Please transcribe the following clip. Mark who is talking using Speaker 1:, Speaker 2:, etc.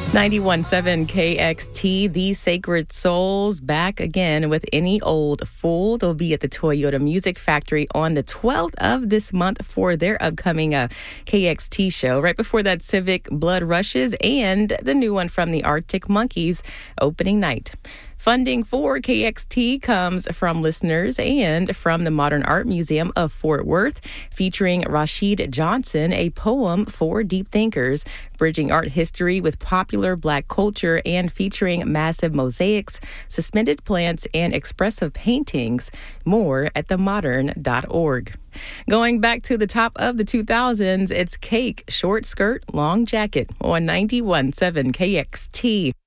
Speaker 1: 91.7 KXT, The Sacred Souls, back again with Any Old Fool. They'll be at the Toyota Music Factory on the 12th of this month for their upcoming KXT show. Right before that, Civic Blood Rushes and the new one from the Arctic Monkeys opening night. Funding for KXT comes from listeners and from the Modern Art Museum of Fort Worth, featuring Rashid Johnson, a poem for deep thinkers, bridging art history with popular Black culture and featuring massive mosaics, suspended plants, and expressive paintings. More at themodern.org. Going back to the top of the 2000s, it's Cake, Short Skirt, Long Jacket on 91.7 KXT.